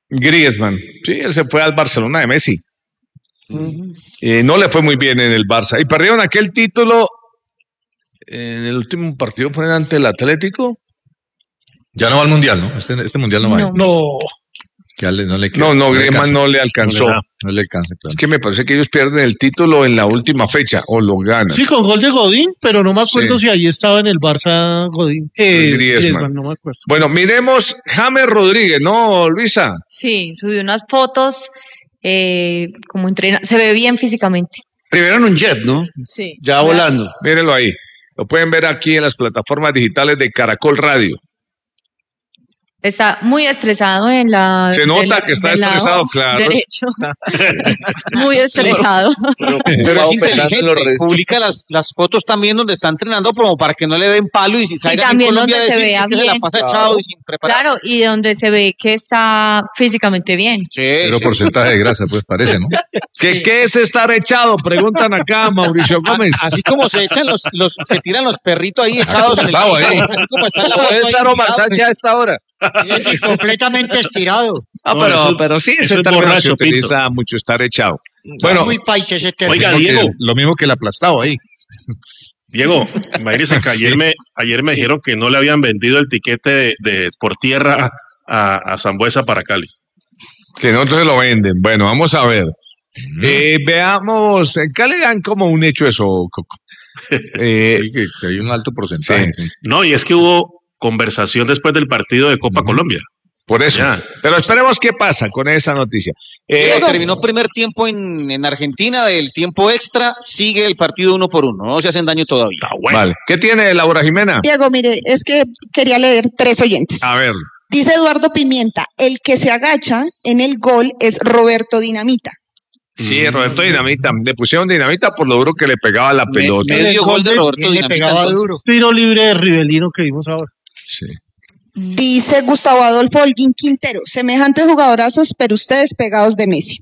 Griezmann. Sí, él se fue al Barcelona de Messi. No le fue muy bien en el Barça. Y perdieron aquel título en el último partido, fue ante el Atlético. Ya no va al Mundial, ¿no? Este Mundial no va. No. No, Griezmann no le alcanzó. No le alcanza, claro. Es que me parece que ellos pierden el título en la última fecha, o lo ganan. Sí, con gol de Godín, pero no me acuerdo si ahí estaba en el Barça Godín. Griezmann, no me acuerdo. Bueno, miremos James Rodríguez, ¿no, Luisa? Sí, subió unas fotos, como entrena, se ve bien físicamente. Primero en un jet, ¿no? Sí. Ya volando. Mírenlo ahí. Lo pueden ver aquí en las plataformas digitales de Caracol Radio. Está muy estresado en la... Se nota que está estresado, claro. Derecho. Muy estresado. Pero es inteligente. Publica las fotos también donde está entrenando como para que no le den palo y si salga en Colombia donde decir se vea que bien. se la pasa echado y sin prepararse. Claro, y donde se ve que está físicamente bien. Sí, 0% porcentaje de grasa, pues parece, ¿no? ¿Qué es estar echado? Preguntan acá, Mauricio Gómez. Así como se echan se tiran los perritos ahí echados en el piso, así como está en la foto. Puede estar Omar Sánchez a esta hora. Sí, completamente estirado. Pero sí, ese término se utiliza mucho, estar echado. Bueno, muy país ese término. Oiga, Diego. Lo mismo que el aplastado ahí. Diego, imagínese que ayer me dijeron que no le habían vendido el tiquete por tierra a Sambuesa para Cali. Que no se lo venden. Bueno, vamos a ver. Veamos, en Cali dan como un hecho eso, Coco. Sí, que hay un alto porcentaje. Sí. No, y es que hubo conversación después del partido de Copa Colombia. Por eso. Ya. Pero esperemos qué pasa con esa noticia. Terminó primer tiempo en Argentina, del tiempo extra, sigue el partido 1-1. No se hacen daño todavía. Bueno. Vale. ¿Qué tiene Laura Jimena? Diego, mire, es que quería leer 3 oyentes. A ver. Dice Eduardo Pimienta, el que se agacha en el gol es Roberto Dinamita. Sí, Roberto Dinamita. Le pusieron Dinamita por lo duro que le pegaba la pelota. Medio gol de Roberto Dinamita. Le pegaba duro. Tiro libre de Rivelino que vimos ahora. Sí. Dice Gustavo Adolfo Holguín Quintero, semejantes jugadorazos, pero ustedes pegados de Messi.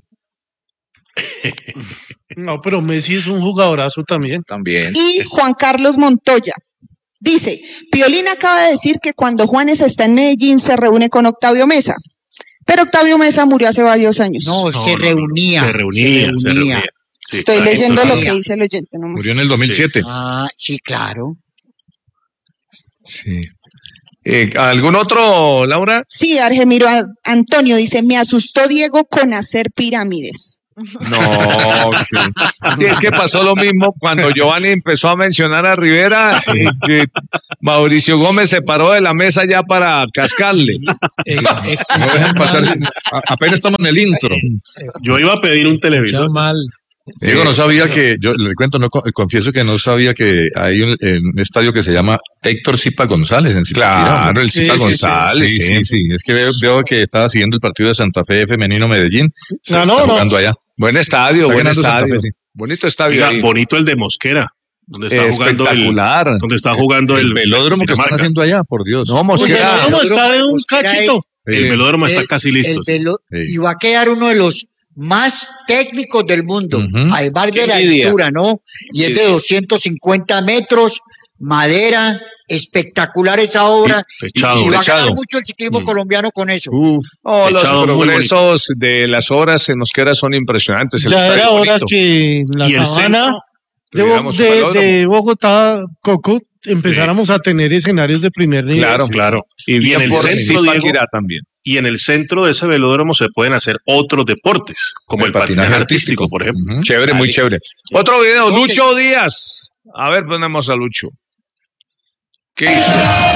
No, pero Messi es un jugadorazo también. Y Juan Carlos Montoya dice, Piolín acaba de decir que cuando Juanes está en Medellín se reúne con Octavio Mesa. Pero Octavio Mesa murió hace varios años. No, se reunía. Se reunía. Sí, estoy leyendo lo que dice el oyente. Nomás. Murió en el 2007. Sí, claro. Sí. ¿Algún otro, Laura? Sí, Argemiro Antonio dice, me asustó Diego con hacer pirámides. No, sí. Sí, es que pasó lo mismo cuando Giovanni empezó a mencionar a Rivera, que Mauricio Gómez se paró de la mesa ya para cascarle. No dejen pasar, apenas estamos en el intro. Yo iba a pedir un televisor. Mal. Diego, no sabía que, yo le cuento, confieso que no sabía que hay un estadio que se llama Héctor Zipa González en Zipaquirá. Claro, el Zipa González. Sí. Es que veo que estaba siguiendo el partido de Santa Fe Femenino Medellín. No. Jugando allá. Buen estadio, buen estadio. Fe, sí. Bonito estadio. Oiga, bonito el de Mosquera. Donde está jugando espectacular. Donde está jugando el velódromo que están haciendo allá, por Dios. No, Mosquera. El velódromo está de un cachito. El velódromo está casi listo. Y va a quedar uno de los más técnicos del mundo, además de la altura, ¿no? Y es de 250 metros, madera, espectacular esa obra. Y va a ganar mucho el ciclismo colombiano con eso. Los progresos de las horas en Mosquera son impresionantes. Ya era hora que la sabana de Bogotá, Coco, empezáramos a tener escenarios de primer nivel. Claro. Y en el centro de Ibaquirá también. Y en el centro de ese velódromo se pueden hacer otros deportes, como el patinaje artístico, por ejemplo. Chévere, muy chévere. Otro video, Lucho Díaz. A ver, ponemos a Lucho. ¿Qué hizo?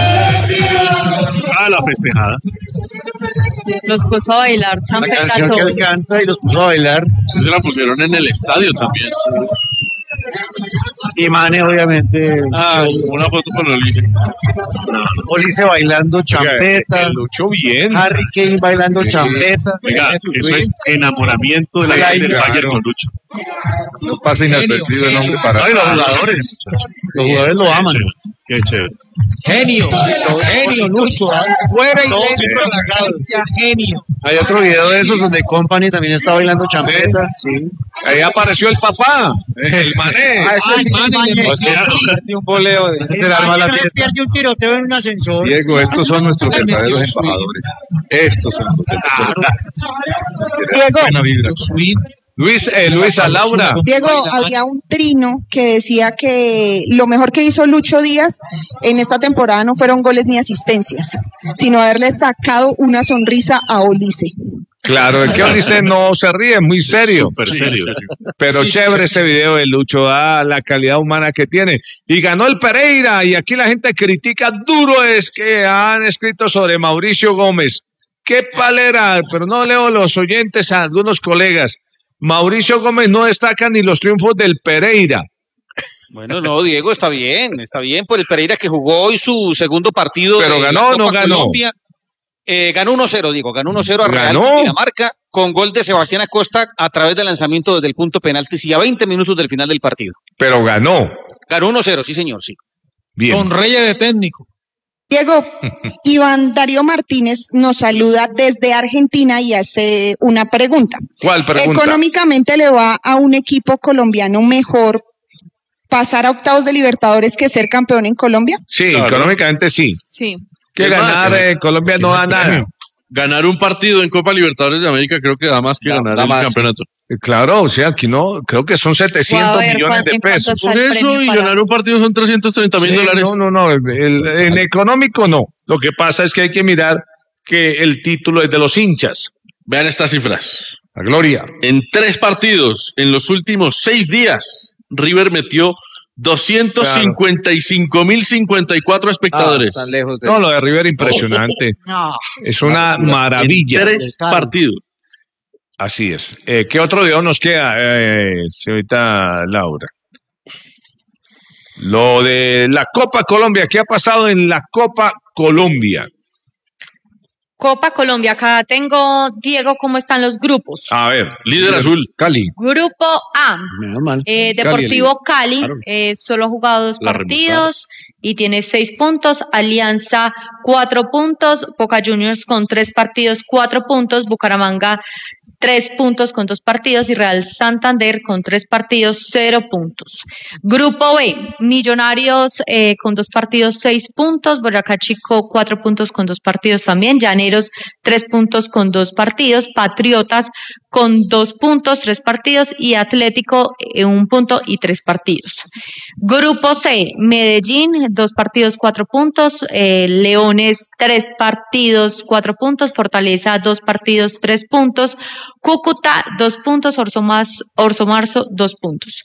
La festejada. Los puso a bailar champeta. La canción que él canta y los puso a bailar. Se la pusieron en el estadio también. Y Mane, obviamente. Una foto con Olice. Olice bailando champeta. Lucho bien. Harry Kane bailando champeta. Oiga, eso es enamoramiento de la gente del Bayern con Lucho. No pasa inadvertido el nombre para. Los jugadores lo aman. Qué chévere. Genio, Lucho. Fuera y dentro de la cancha, genio. Hay otro video de esos donde Company también está bailando champeta. Sí. Ahí apareció el papá, el Mané. Ese es el Mané. Un voleo. Ese es el arma de la fiesta. Pierde un tiroteo en un ascensor. Diego, estos son nuestros verdaderos embajadores. Estos son Diego. Buena vibra. Luisa Laura. Diego, había un trino que decía que lo mejor que hizo Lucho Díaz en esta temporada no fueron goles ni asistencias, sino haberle sacado una sonrisa a Olise. Claro, es que Olise no se ríe, muy serio. Súper serio. Pero chévere ese video de Lucho, la calidad humana que tiene. Y ganó el Pereira, y aquí la gente critica duro, es que han escrito sobre Mauricio Gómez. Qué palera, pero no leo los oyentes a algunos colegas. Mauricio Gómez no destaca ni los triunfos del Pereira. Bueno, no, Diego, está bien por el Pereira que jugó hoy su segundo partido. Pero ganó o no ganó. Colombia. Ganó 1-0, Diego, ganó 1-0 a Real Dinamarca con gol de Sebastián Acosta a través del lanzamiento desde el punto penalti y a 20 minutos del final del partido. Pero ganó. Ganó 1-0, sí señor, sí. Bien. Con Reyes de técnico. Diego, Iván Darío Martínez nos saluda desde Argentina y hace una pregunta. ¿Cuál pregunta? ¿Económicamente le va a un equipo colombiano mejor pasar a octavos de Libertadores que ser campeón en Colombia? Sí, claro. Económicamente sí. Sí. Que ganar en Colombia no da nada. Ganar un partido en Copa Libertadores de América creo que da más que ganar el campeonato. Claro, o sea, aquí no, creo que son 700 millones de pesos. Por eso, y ganar un partido son $330,000. No, en económico no. Lo que pasa es que hay que mirar que el título es de los hinchas. Vean estas cifras. La gloria. En 3 partidos, en los últimos 6 días, River metió 255,054 espectadores. Están lejos de... No, lo de River impresionante. No. Es una maravilla. En 3 partidos. Así es. ¿Qué otro video nos queda, señorita Laura? Lo de la Copa Colombia. ¿Qué ha pasado en la Copa Colombia? Copa Colombia, acá tengo, Diego, ¿cómo están los grupos? A ver, líder azul. Cali. Grupo A, Deportivo Cali, claro. Solo ha jugado 2 partidos y tiene 6 puntos, Alianza 4 puntos, Boca Juniors con 3 partidos 4 puntos, Bucaramanga 3 puntos con 2 partidos y Real Santander con 3 partidos 0 puntos. Grupo B, Millonarios con 2 partidos 6 puntos, Boyacá Chico 4 puntos con 2 partidos también, Llaneros 3 puntos con 2 partidos, Patriotas con 2 puntos, 3 partidos y Atlético 1 punto y 3 partidos. Grupo C, Medellín 2 partidos 4 puntos, Leones 3 partidos 4 puntos, Fortaleza 2 partidos 3 puntos, Cúcuta 2 puntos, Orso Marzo 2 puntos.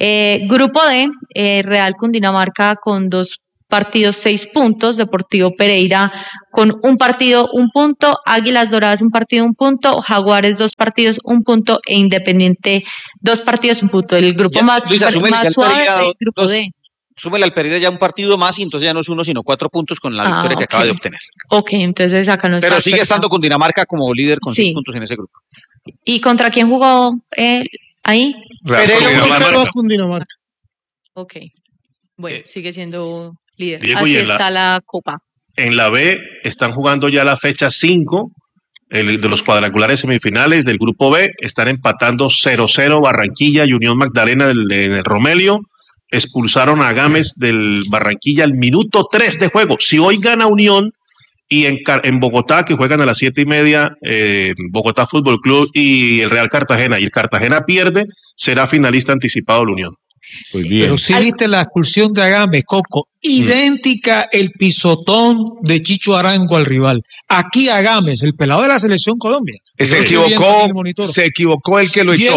Grupo D, Real Cundinamarca con 2 partidos 6 puntos, Deportivo Pereira con 1 partido 1 punto, Águilas Doradas 1 partido 1 punto, Jaguares 2 partidos 1 punto e Independiente 2 partidos 1 punto. El grupo ya, más, Luisa, más suave es el grupo D. Súmele al Pereira ya 1 partido más y entonces ya no es 1 sino 4 puntos con la victoria que acaba de obtener. Ok, entonces acá no está. Pero sigue estando con Dinamarca como líder con 6 puntos en ese grupo. ¿Y contra quién jugó ahí? Pereira con Dinamarca. Ok. Bueno, sigue siendo líder. Diego, así está la Copa. En la B están jugando ya la fecha 5 de los cuadrangulares semifinales del grupo B. Están empatando 0-0 Barranquilla y Unión Magdalena del Romelio. Expulsaron a Gámez del Barranquilla al minuto 3 de juego. Si hoy gana Unión y en Bogotá, que juegan a las 7:30, Bogotá Fútbol Club y el Real Cartagena, y el Cartagena pierde, será finalista anticipado la Unión. Muy bien. Pero sí viste la expulsión de Agámez, Coco, idéntica el pisotón de Chicho Arango al rival. Aquí Agámez, el pelado de la selección Colombia. Se equivocó el que lo echó.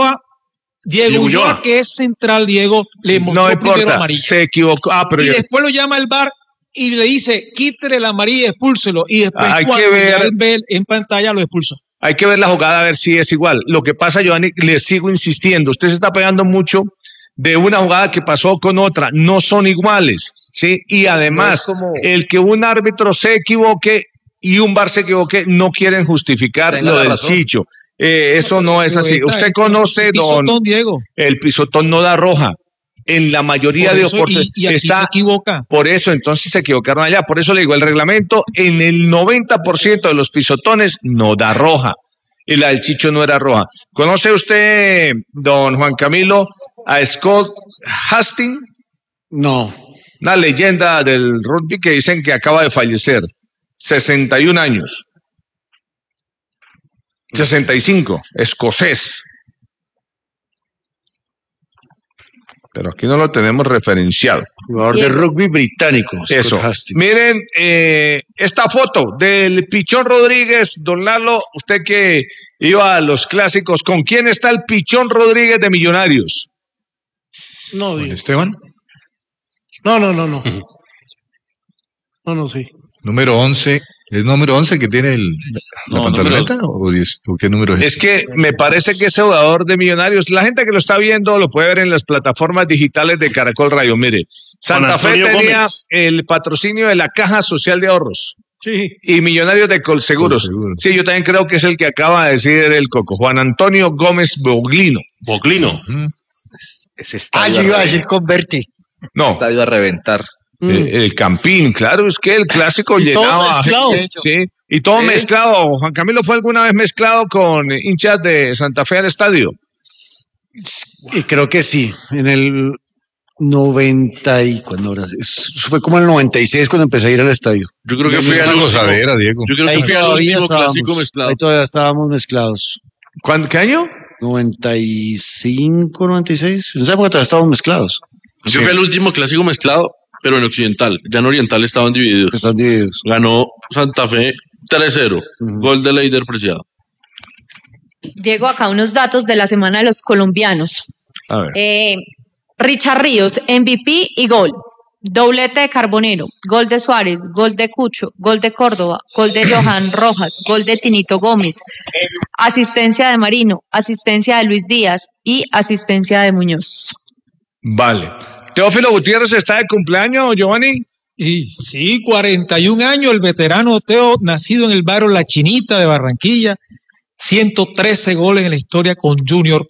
Diego Ulloa, que es central, Diego, le mostró primero amarilla. Se equivocó. Después lo llama el VAR y le dice, quítele la amarilla y expúlselo. Y después cuando él ve en pantalla lo expulsó. Hay que ver la jugada a ver si es igual. Lo que pasa, Giovanni, le sigo insistiendo. Usted se está pegando mucho de una jugada que pasó con otra. No son iguales, ¿sí? Y además, el que un árbitro se equivoque y un VAR se equivoque, no quieren justificar lo del Chicho. Eso no es así. Usted conoce, el pisotón, Diego. El pisotón no da roja. en la mayoría de oportunidades. Y aquí se equivoca. Por eso, entonces se equivocaron allá. Por eso le digo, el reglamento en el 90% de los pisotones no da roja. Y la del Chicho no era roja. ¿Conoce usted, don Juan Camilo, a Scott Hastings? No. Una leyenda del rugby que dicen que acaba de fallecer. 61 años. 65, escocés. Pero aquí no lo tenemos referenciado. Jugador de rugby británico. Eso. Miren esta foto del Pichón Rodríguez, don Lalo, usted que iba a los clásicos, ¿con quién está el Pichón Rodríguez de Millonarios? No, ¿Con Esteban? No. No, sí. Número 11. ¿Es número 11 que tiene la pantaloneta o 10? ¿O qué número es? Es que me parece que ese jugador de Millonarios, la gente que lo está viendo lo puede ver en las plataformas digitales de Caracol Radio. Mire, Santa Fe tenía Gómez. El patrocinio de la Caja Social de Ahorros. Sí. Y Millonarios de Colseguros. Sí, yo también creo que es el que acaba de decir el Coco. Juan Antonio Gómez Boglino. Ese estadio. Yo iba a decir Converti. No. Estadio a reventar. El Campín, claro, es que el clásico llenaba. Sí, y todo mezclado. Juan Camilo fue alguna vez mezclado con hinchas de Santa Fe al estadio. Y creo que sí, en el 90 y cuando era, fue como el 96 cuando empecé a ir al estadio. Yo creo que fui a la gozadera, Diego. Yo creo que fui al último clásico mezclado. Ahí todavía estábamos mezclados. ¿Qué año? 95, 96. No sé por qué todavía estábamos mezclados. Yo fui al último clásico mezclado, pero en Occidental. Ya en Oriental estaban divididos. Están divididos. Ganó Santa Fe 3-0. Gol de Leider Preciado. Diego, acá unos datos de la semana de los colombianos. A ver. Richard Ríos, MVP y gol. Doblete de Carbonero, gol de Suárez, gol de Cucho, gol de Córdoba, gol de Johan Rojas, gol de Tinito Gómez, asistencia de Marino, asistencia de Luis Díaz y asistencia de Muñoz. Vale. Teófilo Gutiérrez está de cumpleaños, Giovanni. Y sí, 41 años, el veterano Teo, nacido en el barrio La Chinita de Barranquilla, 113 goles en la historia con Junior,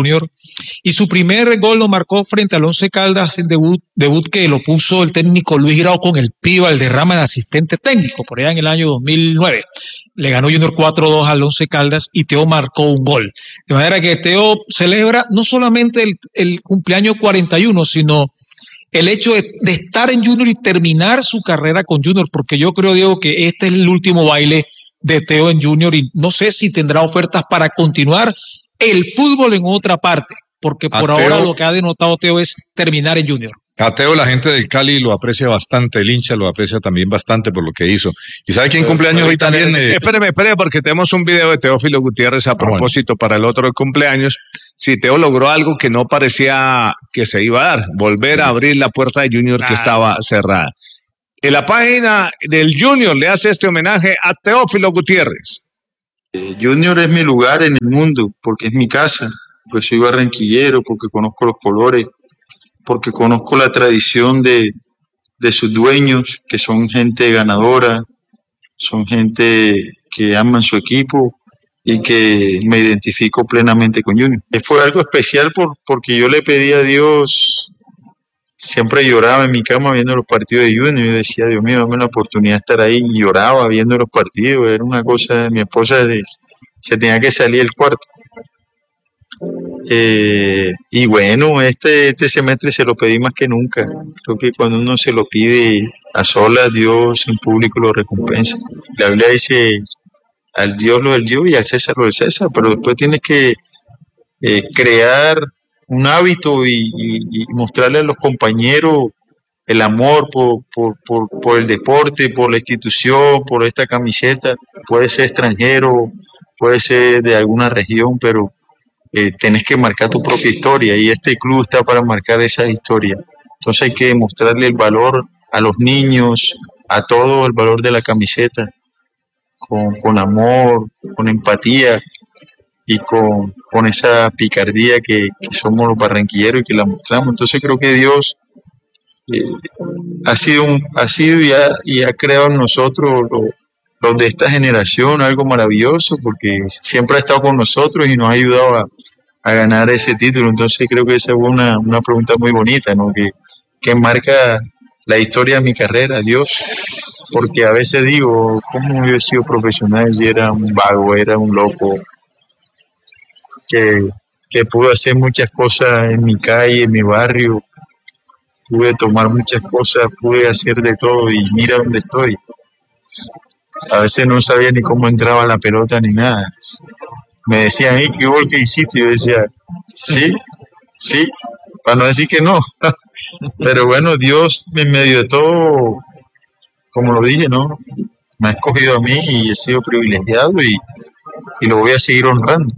y su primer gol lo marcó frente al Once Caldas en debut que lo puso el técnico Luis Grau con el Piba, el derrama de asistente técnico, por allá en el año 2009. Le ganó Junior 4-2 al Once Caldas y Teo marcó un gol. De manera que Teo celebra no solamente el cumpleaños 41, sino el hecho de estar en Junior y terminar su carrera con Junior, porque yo creo, Diego, que este es el último baile de Teo en Junior y no sé si tendrá ofertas para continuar el fútbol en otra parte, porque por ahora lo que ha denotado Teo es terminar en Junior. A Teo la gente del Cali lo aprecia bastante, el hincha lo aprecia también bastante por lo que hizo. ¿Y sabe quién cumpleaños hoy también? Espéreme, porque tenemos un video de Teófilo Gutiérrez a propósito para el otro cumpleaños. Si Teo logró algo que no parecía que se iba a dar, volver a abrir la puerta de Junior que estaba cerrada. En la página del Junior le hace este homenaje a Teófilo Gutiérrez. Junior es mi lugar en el mundo, porque es mi casa, pues soy barranquillero, porque conozco los colores, porque conozco la tradición de sus dueños, que son gente ganadora, son gente que aman su equipo y que me identifico plenamente con Junior. Fue algo especial porque yo le pedí a Dios. Siempre lloraba en mi cama viendo los partidos de Junior. Yo decía, Dios mío, dame la oportunidad de estar ahí. Y lloraba viendo los partidos. Era una cosa, mi esposa se tenía que salir del cuarto. Y bueno, este semestre se lo pedí más que nunca. Creo que cuando uno se lo pide a solas, Dios en público lo recompensa. La Biblia dice, al Dios lo del Dios y al César lo del César. Pero después tienes que crear un hábito y mostrarle a los compañeros el amor por el deporte, por la institución, por esta camiseta. Puede ser extranjero, puede ser de alguna región, pero tenés que marcar tu propia historia y este club está para marcar esa historia. Entonces hay que mostrarle el valor a los niños, a todo el valor de la camiseta, con amor, con empatía y con esa picardía que somos los barranquilleros y que la mostramos. Entonces creo que Dios ha sido y ha creado en nosotros los de esta generación algo maravilloso, porque siempre ha estado con nosotros y nos ha ayudado a ganar ese título. Entonces creo que esa fue una pregunta muy bonita, ¿no? Que marca la historia de mi carrera, Dios. Porque a veces digo, ¿cómo yo he sido profesional si era un vago, era un loco? Que pude hacer muchas cosas en mi calle, en mi barrio, pude tomar muchas cosas, pude hacer de todo y mira dónde estoy. A veces no sabía ni cómo entraba la pelota ni nada. Me decían, ¿qué gol que hiciste? Y yo decía, sí, para no decir que no. Pero bueno, Dios en medio de todo, como lo dije, ¿no? Me ha escogido a mí y he sido privilegiado y lo voy a seguir honrando.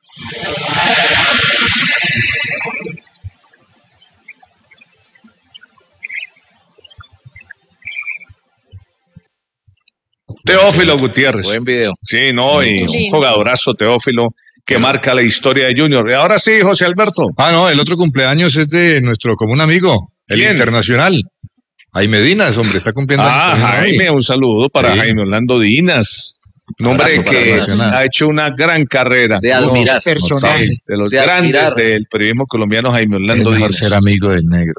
Teófilo Gutiérrez. Buen video. Sí, no, y un jugadorazo Teófilo que marca la historia de Junior. Y ahora sí, José Alberto. No, el otro cumpleaños es de nuestro común amigo, el internacional. Jaime Dinas, hombre, está cumpliendo años. Jaime, un saludo para Jaime Orlando Dinas. Un hombre que ha hecho una gran carrera. De admirar. Personal. De los grandes del periodismo colombiano, Jaime Orlando Dinas. Mejor ser amigo del negro.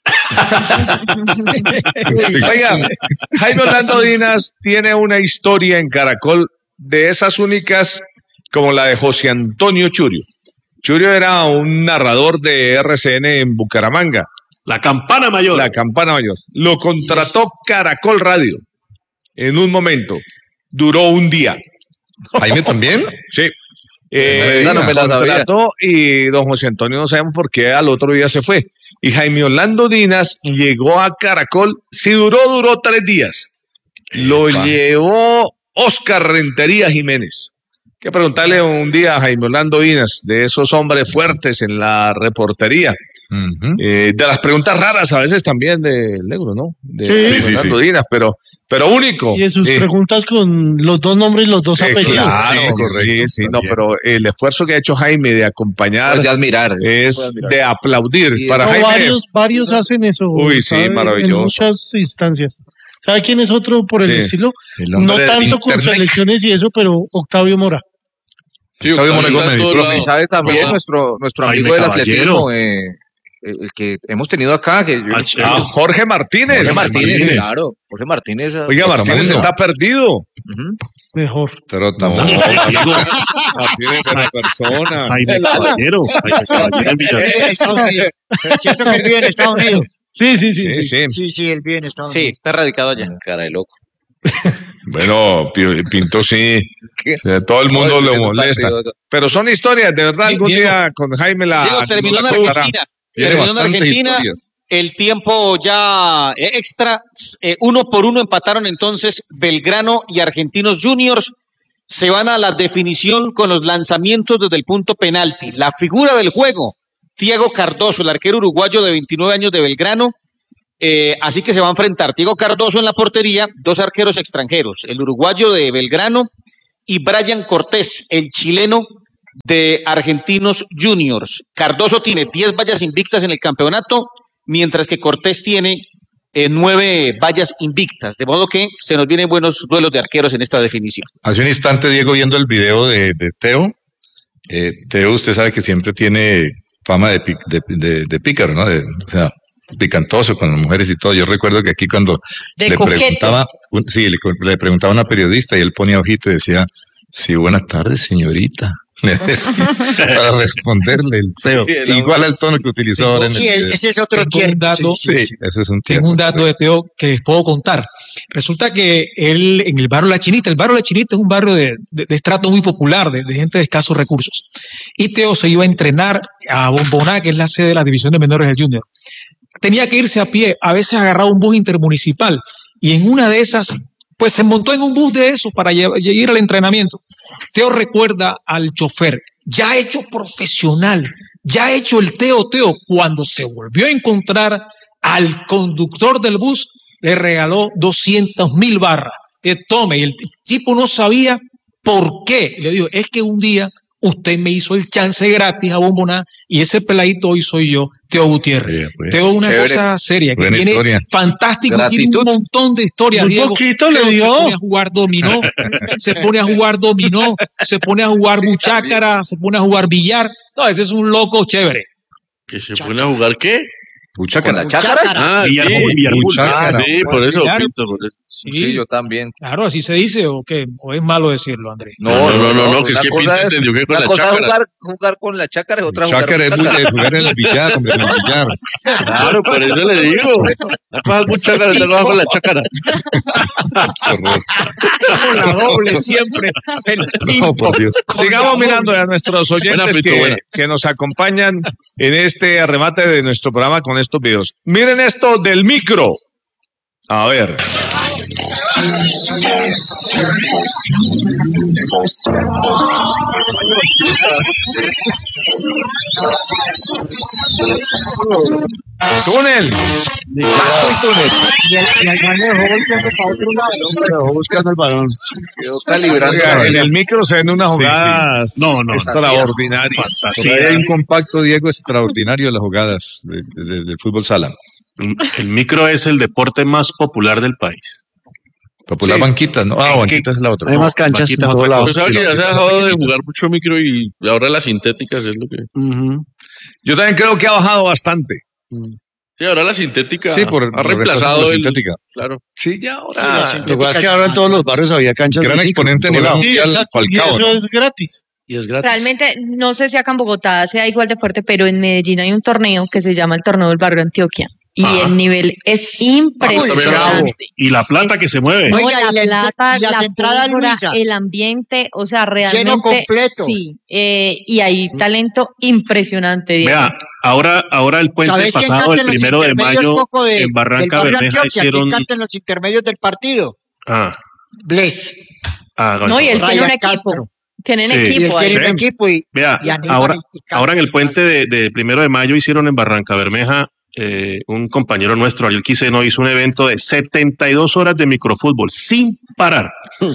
Oiga, Jaime Orlando Dinas tiene una historia en Caracol de esas únicas como la de José Antonio Churio. Churio era un narrador de RCN en Bucaramanga. La Campana Mayor. La Campana Mayor. Lo contrató Caracol Radio en un momento. Duró un día. ¿Jaime también? Sí. Esa no me la sabía. Y don José Antonio no sabemos por qué al otro día se fue. Y Jaime Orlando Dinas llegó a Caracol, si duró 3 días. Lo llevó Oscar Rentería Jiménez. Hay que preguntarle un día a Jaime Orlando Dinas, de esos hombres fuertes en la reportería. De las preguntas raras a veces también del negro, ¿no? De Orlando Dinas, pero único. Y en sus preguntas con los 2 nombres y los 2 apellidos. Claro, correcto. Sí, no, pero el esfuerzo que ha hecho Jaime de acompañar es de admirar, es de aplaudir. Y para Jaime. Varios hacen eso. Uy, sí, maravilloso. En muchas instancias. ¿Sabe quién es otro por el estilo? No tanto con selecciones y eso, pero Octavio Mora. Sí, Octavio Mora Gómez. Y sabe también nuestro amigo del atletismo, el que hemos tenido acá, Jorge Martínez. Claro. Jorge Martínez. Oiga, Martínez está perdido. Mejor. Pero tampoco. Martínez es una persona. Jaime Caballero. Cierto que él vive en Estados Unidos. Sí, él vive en Estados Unidos. Sí, está radicado allá. Cara de loco. Bueno, Pinto sí. Todo el mundo le molesta. Pero son historias, de verdad. Algún día con Jaime terminó en Argentina. Terminó en Argentina. El tiempo ya extra. 1-1 empataron entonces Belgrano y Argentinos Juniors. Se van a la definición con los lanzamientos desde el punto penalti. La figura del juego, Thiago Cardoso, el arquero uruguayo de 29 años de Belgrano. Así que se va a enfrentar Thiago Cardoso en la portería, 2 arqueros extranjeros, el uruguayo de Belgrano y Brian Cortés, el chileno de Argentinos Juniors. Cardoso tiene 10 vallas invictas en el campeonato, mientras que Cortés tiene 9 vallas invictas, de modo que se nos vienen buenos duelos de arqueros en esta definición. Hace un instante, Diego, viendo el video de Teo. Teo, usted sabe que siempre tiene fama de pícaro, ¿no? O sea, picantoso con las mujeres y todo. Yo recuerdo que aquí cuando le preguntaba a una periodista y él ponía ojito y decía, sí, buenas tardes, señorita. Para responderle el Teo. Igual al tono que utilizó ahora en el video. Ese es otro dato. Ese es un tengo un dato de Teo que les puedo contar. Resulta que él en el barrio La Chinita, es un barrio de estrato muy popular, de gente de escasos recursos. Y Teo se iba a entrenar a Bomboná, que es la sede de la división de menores del Junior. Tenía que irse a pie, a veces agarraba un bus intermunicipal y en una de esas, pues se montó en un bus de esos para ir al entrenamiento. Teo recuerda al chofer, ya hecho profesional, ya hecho el Teo, cuando se volvió a encontrar al conductor del bus, le regaló 200.000 barras. Tome, y el tipo no sabía por qué. Le digo, es que un día Usted me hizo el chance gratis a Bombona y ese peladito hoy soy yo, Teo Gutiérrez. Teo es una cosa seria, que tiene historia. Fantástico, tiene un montón de historias. Muy Diego. poquito Teo le dio. Se pone a jugar dominó, se pone a jugar buchácara, se pone a jugar billar. No, ese es un loco chévere. ¿Que se pone a jugar qué? ¿Buchácara? ¿Chácara? Sí, por eso, Pinto, por eso. Sí, yo también. Claro, así se dice, ¿o qué? ¿O es malo decirlo, Andrés? No, que es que Pinto entendió que con la chácara. Una cosa es jugar con la chácara y otra chácara es jugar en el billar, hombre, en el billar. Claro, por eso le digo. No pasa buchácara, te vas con la chácara. La doble siempre. No, por Dios. Sigamos mirando a nuestros oyentes que nos acompañan en este remate de nuestro programa con estos videos. Miren esto del micro. A ver. Túnel. Y el manejo volteando para otro lado, buscando el balón. Quedó calibrando. En el micro se ven unas jugadas extraordinarias. Hay un compacto, Diego, extraordinario de las jugadas del fútbol sala. El micro es el deporte más popular del país. Popular banquita, ¿no? Banquita es la otra. Hay más canchas en todos lados. Pues ya se ha dejado de jugar mucho micro y ahora las sintéticas es lo que... Yo también creo que ha bajado bastante. Sí, ahora la sintética ha reemplazado la sintética. Claro. Sí, ya ahora. Lo que pasa es que ahora en todos los barrios había canchas. Gran exponente a nivel mundial, Falcao. Y eso es gratis. Y es gratis. Realmente, no sé si acá en Bogotá sea igual de fuerte, pero en Medellín hay un torneo que se llama el Torneo del Barrio Antioquia. Y el nivel es impresionante. Y la plata que se mueve. Oiga, la plata, y las entradas, Luisa. el ambiente, o sea, realmente. Lleno completo. Sí, y hay talento impresionante. Diego. Vea, ahora el puente pasado, el 1 de mayo, en Barranca Bermeja hicieron... ¿Quién canta en los intermedios del partido? Bless. No, y él tiene un equipo. Tienen equipo. Tienen equipo Vea, ahora en el puente de 1 de mayo hicieron en Barranca Bermeja, un compañero nuestro, Ariel Quiseno, hizo un evento de 72 horas de microfútbol, sin parar,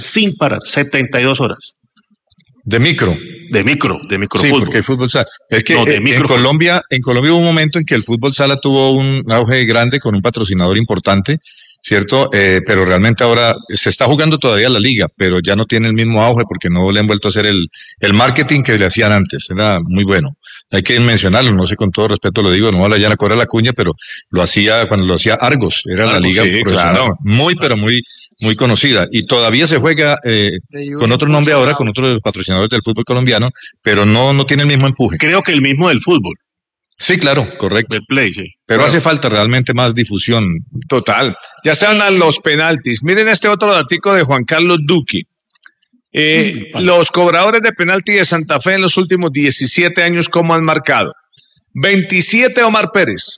72 horas. De micro. De microfútbol. Sí, porque el fútbol sala. Es que en Colombia hubo un momento en que el fútbol sala tuvo un auge grande con un patrocinador importante, ¿cierto? Pero realmente ahora se está jugando todavía la liga, pero ya no tiene el mismo auge porque no le han vuelto a hacer el marketing que le hacían antes. Era muy bueno. Hay que mencionarlo, no sé, con todo respeto lo digo, no le vayan a cobrar la cuña, pero lo hacía cuando lo hacía Argos, era la liga profesional, claro. Pero muy conocida. Y todavía se juega con otro nombre ahora, con otro de los patrocinadores del fútbol colombiano, pero no tiene el mismo empuje. Creo que el mismo del fútbol. Sí, claro, correcto. El play, sí. Pero hace falta realmente más difusión. Total. Ya se hablan los penaltis. Miren este otro datico de Juan Carlos Duque. Los cobradores de penalti de Santa Fe en los últimos 17 años, ¿cómo han marcado? 27 Omar Pérez,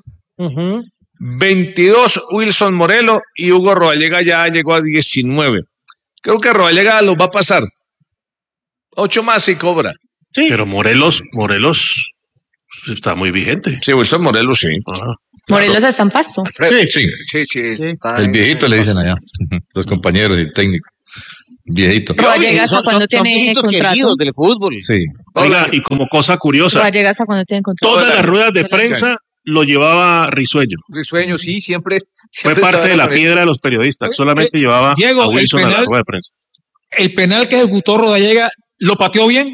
22 Wilson Morelo y Hugo Rodallega ya llegó a 19. Creo que Rodallega los va a pasar. 8 más y cobra. Sí. Pero Morelos está muy vigente. Sí, Wilson Morelos sí. Morelos está en Pasto. Sí. El viejito le dicen allá, los compañeros y el técnico. Viejito. Rodallega hasta cuando tiene contrato del fútbol. Sí. Oiga, y como cosa curiosa, Rodallega hasta cuando tiene contrato. Todas las ruedas de prensa lo llevaba Risueño. Risueño, sí, siempre fue parte de la piedra de los periodistas. Solamente llevaba Diego, a Wilson a la rueda de prensa. El penal que ejecutó Rodallega, ¿lo pateó bien?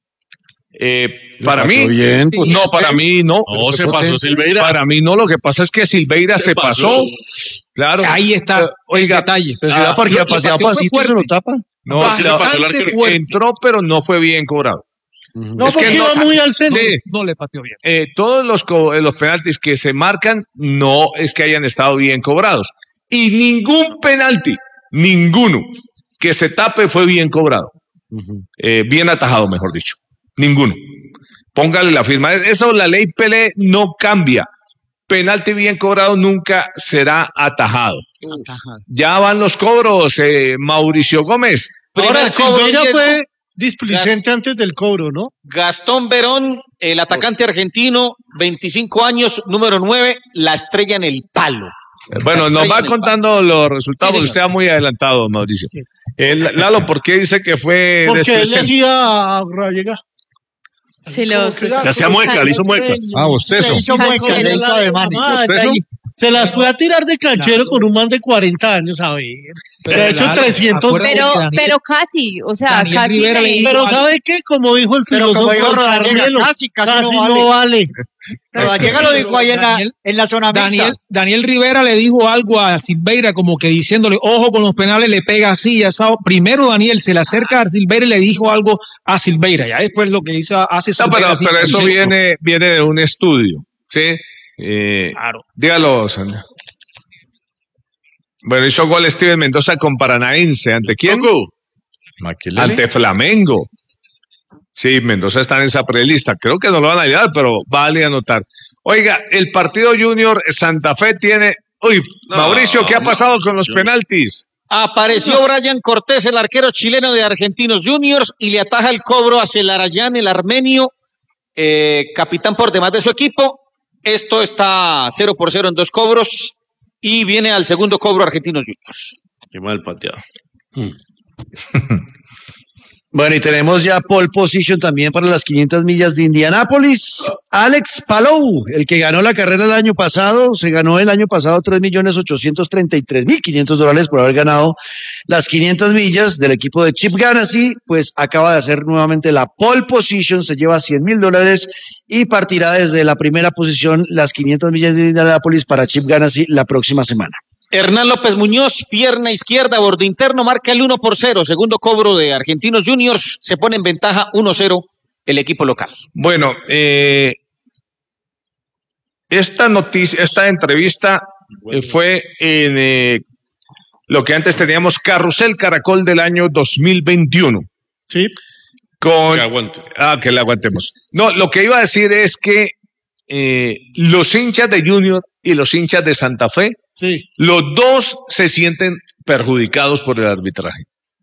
Para mí, bien, pues, no, para mí no. No, se pasó Silveira. Para mí no, lo que pasa es que Silveira se pasó. Claro. Ahí está el detalle. Pero si va porque pasito se lo tapan. No, entró, pero no fue bien cobrado. No, es porque iba muy al centro. Sí, no le pateó bien. Todos los penaltis que se marcan no es que hayan estado bien cobrados. Y ningún penalti, ninguno que se tape fue bien cobrado. Bien atajado, mejor dicho. Ninguno. Póngale la firma. Eso la ley Pelé no cambia. Penalti bien cobrado nunca será atajado. Ya van los cobros, Mauricio Gómez. Ahora, Silveira fue displicente antes del cobro, ¿no? Gastón Verón, el atacante argentino, 25 años, número 9, la estrella en el palo. Bueno, nos va contando los resultados. Sí, usted va muy adelantado, Mauricio. Lalo, ¿por qué dice que fue porque él le hacía a Rodallega. Le hacía mueca, le hizo muecas. Bostezo. Le hizo muecas, le hizo ademán. Se las fue a tirar de canchero con un man de 40 años, a ver. Le ha hecho 300. Pero casi, o sea, Daniel casi. Pero ¿sabe qué? Como dijo el filósofo Carmelo, casi no vale. Pero Vallega lo dijo ahí en la zona mixta. Daniel Rivera le dijo algo a Silveira como que diciéndole, ojo con los penales, le pega así. Primero Daniel se le acerca a Silveira y le dijo algo a Silveira. Ya después lo que hace Silveira. Pero eso viene de un estudio, ¿sí? Claro. Dígalo, Sandra. Bueno, hizo gol Steven Mendoza con Paranaense. ¿Ante quién? Ante Flamengo. Sí, Mendoza está en esa prelista. Creo que no lo van a ayudar, pero vale anotar. Oiga, el partido Junior Santa Fe tiene... Mauricio, ¿qué ha pasado con los penaltis? Apareció Brian Cortés, el arquero chileno de Argentinos Juniors, y le ataja el cobro hacia el Arayán, el armenio, capitán por demás de su equipo. Esto está 0-0 en 2 cobros y viene al segundo cobro Argentinos Juniors. Qué mal pateado. Bueno, y tenemos ya pole position también para las 500 millas de Indianápolis. Alex Palou, el que ganó la carrera el año pasado, se ganó el año pasado $3.833.500 por haber ganado las 500 millas del equipo de Chip Ganassi, pues acaba de hacer nuevamente la pole position, se lleva $100,000 y partirá desde la primera posición las 500 millas de Indianápolis para Chip Ganassi la próxima semana. Hernán López Muñoz, pierna izquierda, borde interno, marca el 1-0. Segundo cobro de Argentinos Juniors, se pone en ventaja 1-0 el equipo local. Bueno, esta entrevista fue en lo que antes teníamos Carrusel Caracol del año 2021. Sí. Que aguante. Que le aguantemos. No, lo que iba a decir es que los hinchas de Junior y los hinchas de Santa Fe, sí, los dos se sienten perjudicados por el arbitraje.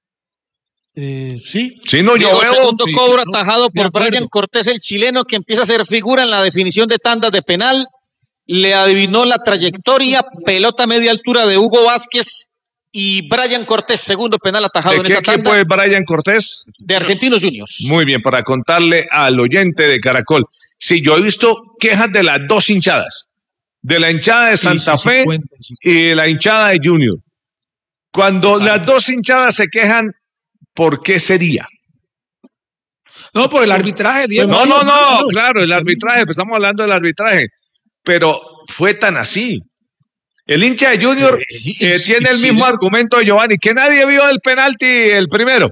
Sí. Sí, no, yo veo. Segundo cobro atajado por Brian Cortés, el chileno, que empieza a ser figura en la definición de tandas de penal. Le adivinó la trayectoria, pelota media altura de Hugo Vázquez y Brian Cortés, segundo penal atajado en esta tanda. ¿De qué equipo es Brian Cortés? De Argentinos Juniors. Muy bien, para contarle al oyente de Caracol. Sí, yo he visto quejas de las dos hinchadas, de la hinchada de Santa Fe y de la hinchada de Junior. Cuando las dos hinchadas se quejan, ¿por qué sería? No, por el arbitraje, Diego. No, claro, el arbitraje, estamos hablando del arbitraje, pero fue tan así. El hincha de Junior tiene el mismo argumento de Giovanni, que nadie vio el penalti el primero.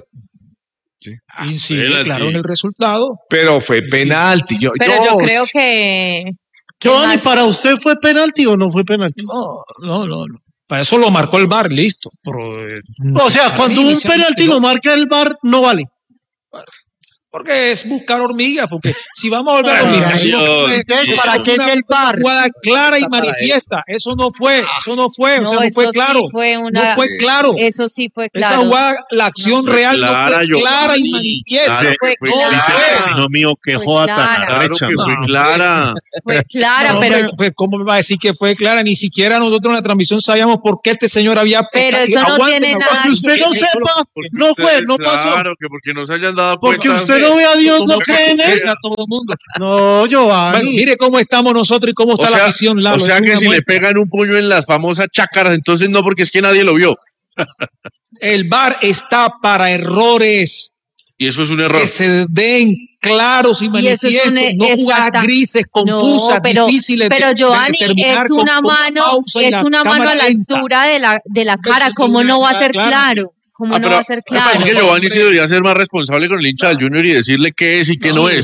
Claro, en el resultado. Pero fue penalti. Yo creo que... Giovanni, ¿para usted fue penalti o no fue penalti? No. Para eso lo marcó el VAR, listo. O sea, cuando un penalti lo marca el VAR, no vale. Porque es buscar hormigas, porque si vamos a volver a hormigas, ¿para qué es el VAR? Jugada clara y manifiesta. Eso no fue claro. No fue claro. Eso sí fue claro. Esa jugada, la acción real no fue clara y manifiesta. Vecino mío quejó tan arrecha. Fue clara. Fue clara, pero... Pues, ¿cómo me va a decir que fue clara? Ni siquiera nosotros en la transmisión sabíamos por qué este señor había... Pero eso no tiene nada. Porque usted no sepa, no fue, no pasó. Claro, que porque no se hayan dado cuenta. Porque usted no ve a Dios, no cree en él. A todo mundo. No, Giovanni. Bueno, mire cómo estamos nosotros y cómo está la visión. O sea que si le pegan un puño en las famosas chácaras, entonces no, porque es que nadie lo vio. El VAR está para errores. Y eso es un error. Que se den claros y manifiestos, no jugadas grises, confusas, difíciles pero Giovanni, de determinar. Es una mano a la altura de la cara, ¿cómo no va a ser claro? ¿Cómo no va a ser claro? Me parece que Giovanni sí debería ser más responsable con el hincha del Junior y decirle qué es y qué no es.